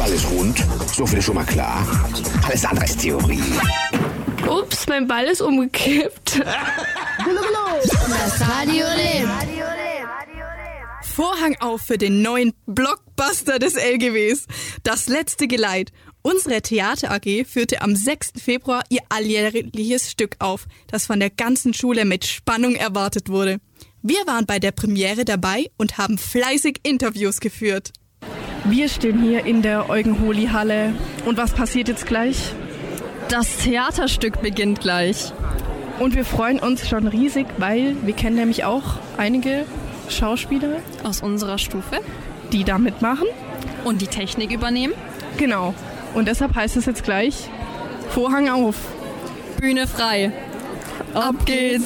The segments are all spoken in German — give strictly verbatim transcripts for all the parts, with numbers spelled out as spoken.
Ball ist rund, so viel ist schon mal klar. Alles andere ist Theorie. Ups, mein Ball ist umgekippt. Das Radio lebt. Vorhang auf für den neuen Blockbuster des L G Ws. Das letzte Geleit. Unsere Theater A G führte am sechsten Februar ihr alljährliches Stück auf, das von der ganzen Schule mit Spannung erwartet wurde. Wir waren bei der Premiere dabei und haben fleißig Interviews geführt. Wir stehen hier in der Eugen-Holi-Halle. Und was passiert jetzt gleich? Das Theaterstück beginnt gleich. Und wir freuen uns schon riesig, weil wir kennen nämlich auch einige Schauspieler aus unserer Stufe, die da mitmachen und die Technik übernehmen. Genau. Und deshalb heißt es jetzt gleich Vorhang auf. Bühne frei. Ab geht's.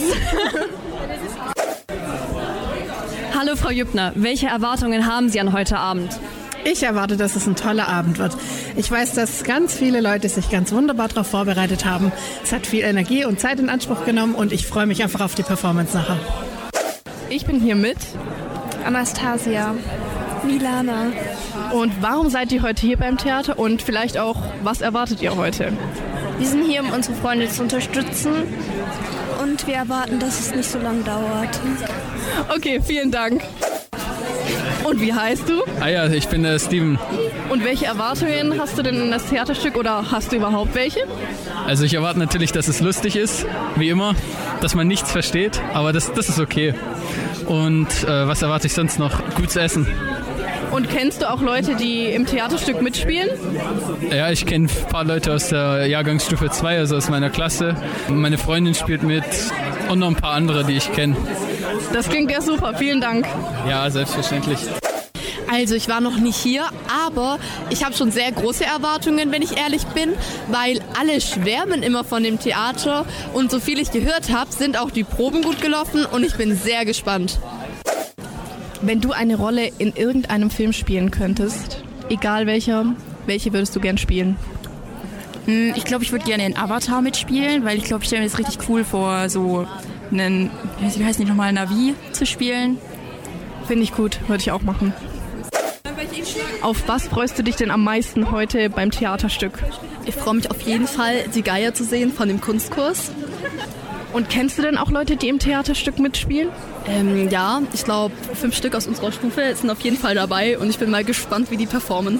Hallo Frau Jüppner, welche Erwartungen haben Sie an heute Abend? Ich erwarte, dass es ein toller Abend wird. Ich weiß, dass ganz viele Leute sich ganz wunderbar darauf vorbereitet haben. Es hat viel Energie und Zeit in Anspruch genommen und ich freue mich einfach auf die Performance nachher. Ich bin hier mit Anastasia, Milana. Und warum seid ihr heute hier beim Theater und vielleicht auch, was erwartet ihr heute? Wir sind hier, um unsere Freunde zu unterstützen und wir erwarten, dass es nicht so lange dauert. Okay, vielen Dank. Und wie heißt du? Ah ja, ich bin der Steven. Und welche Erwartungen hast du denn in das Theaterstück oder hast du überhaupt welche? Also ich erwarte natürlich, dass es lustig ist, wie immer, dass man nichts versteht, aber das, das ist okay. Und äh, was erwarte ich sonst noch? Gutes Essen. Und kennst du auch Leute, die im Theaterstück mitspielen? Ja, ich kenne ein paar Leute aus der Jahrgangsstufe zwei, also aus meiner Klasse. Meine Freundin spielt mit und noch ein paar andere, die ich kenne. Das klingt ja super, vielen Dank. Ja, selbstverständlich. Also ich war noch nicht hier, aber ich habe schon sehr große Erwartungen, wenn ich ehrlich bin, weil alle schwärmen immer von dem Theater und so viel ich gehört habe, sind auch die Proben gut gelaufen und ich bin sehr gespannt. Wenn du eine Rolle in irgendeinem Film spielen könntest, egal welcher, welche würdest du gern spielen? Ich glaube, ich würde gerne in Avatar mitspielen, weil ich glaube, ich stelle mir das richtig cool vor, so einen, wie heißt nicht nochmal, Navi zu spielen. Finde ich gut, würde ich auch machen. Auf was freust du dich denn am meisten heute beim Theaterstück? Ich freue mich auf jeden Fall, die Geier zu sehen von dem Kunstkurs. Und kennst du denn auch Leute, die im Theaterstück mitspielen? Ähm, ja, ich glaube, fünf Stück aus unserer Stufe sind auf jeden Fall dabei und ich bin mal gespannt, wie die performen.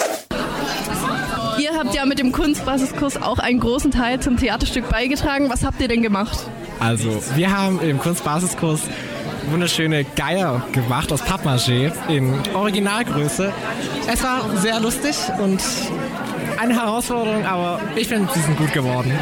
Ihr habt ja mit dem Kunstbasiskurs auch einen großen Teil zum Theaterstück beigetragen. Was habt ihr denn gemacht? Also, wir haben im Kunstbasiskurs wunderschöne Geier gemacht aus Pappmaché in Originalgröße. Es war sehr lustig und eine Herausforderung, aber ich finde, sie sind gut geworden.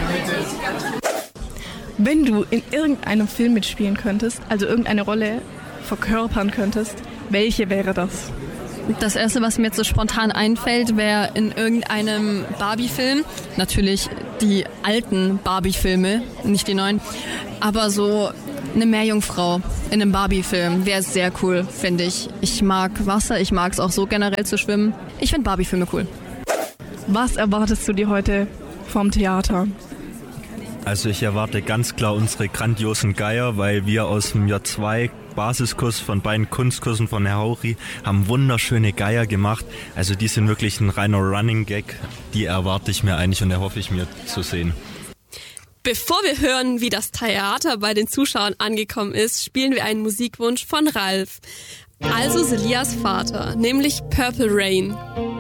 Wenn du in irgendeinem Film mitspielen könntest, also irgendeine Rolle verkörpern könntest, welche wäre das? Das erste, was mir jetzt so spontan einfällt, wäre in irgendeinem Barbie-Film. Natürlich die alten Barbie-Filme, nicht die neuen. Aber so eine Meerjungfrau in einem Barbie-Film wäre sehr cool, finde ich. Ich mag Wasser, ich mag es auch so generell zu schwimmen. Ich finde Barbie-Filme cool. Was erwartest du dir heute vom Theater? Also ich erwarte ganz klar unsere grandiosen Geier, weil wir aus dem Jahr zwei Basiskurs von beiden Kunstkursen von Herr Hauri haben wunderschöne Geier gemacht. Also die sind wirklich ein reiner Running Gag. Die erwarte ich mir eigentlich und erhoffe ich mir zu sehen. Bevor wir hören, wie das Theater bei den Zuschauern angekommen ist, spielen wir einen Musikwunsch von Ralf. Also Selias Vater, nämlich Purple Rain.